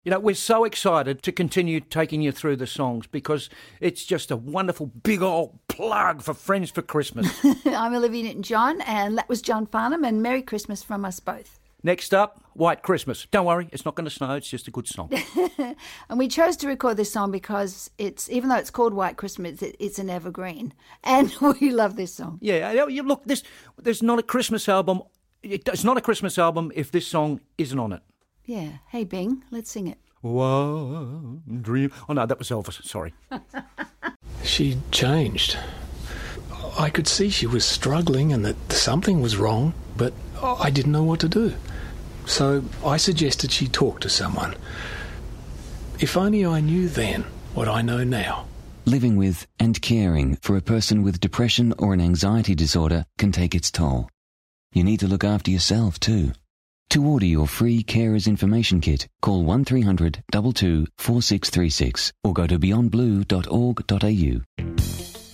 You know, we're so excited to continue taking you through the songs because it's just a wonderful big old plug for Friends for Christmas. I'm Olivia Newton-John, and that was John Farnham, and Merry Christmas from us both. Next up, White Christmas. Don't worry, it's not going to snow, it's just a good song. And we chose to record this song because even though it's called White Christmas, it's an evergreen. And we love this song. Yeah, look, there's not a Christmas album. It's not a Christmas album if this song isn't on it. Yeah. Hey, Bing, let's sing it. One dream. Oh, no, that was Elvis. Sorry. She changed. I could see she was struggling and that something was wrong, but I didn't know what to do. So I suggested she talk to someone. If only I knew then what I know now. Living with and caring for a person with depression or an anxiety disorder can take its toll. You need to look after yourself too. To order your free Carers Information Kit, call 1300 22 4636 or go to beyondblue.org.au.